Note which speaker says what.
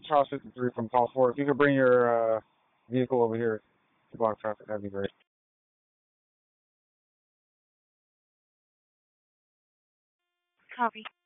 Speaker 1: Charles 53 from call 4. If you could bring your vehicle over here to block traffic, that'd be great.
Speaker 2: Copy.